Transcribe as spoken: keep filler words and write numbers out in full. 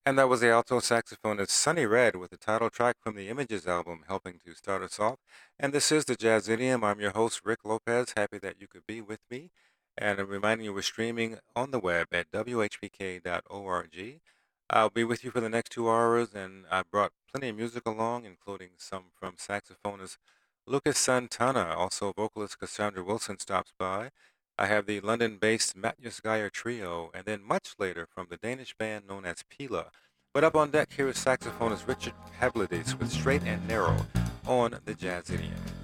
And that was the alto saxophonist Sonny Red with the title track from the Images album, helping to start us off. And this is the Jazz Idiom. I'm your host, Rick Lopez. Happy that you could be with me. And I'm reminding you we're streaming on the web at w h p k dot org. I'll be with you for the next two hours, and I brought plenty of music along, including some from saxophonist Lucas Santana. Also, vocalist Cassandra Wilson stops by. I have the London-based Matthias Geyer Trio, and then much later from the Danish band known as Pila. But up on deck here is saxophonist Richard Pavlidis with Straight and Narrow on the Jazz Idiom.